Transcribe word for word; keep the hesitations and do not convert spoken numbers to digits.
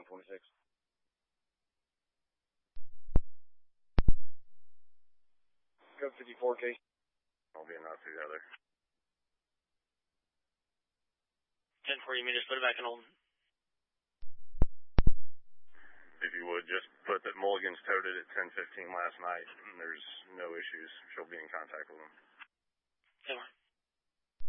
twenty-six. Go fifty-four, K. I'll be enough together. ten forty meters, put it back in hold. If you would, just put that Mulligan's towed it at ten fifteen last night, and there's no issues. She'll be in contact with them. ten more.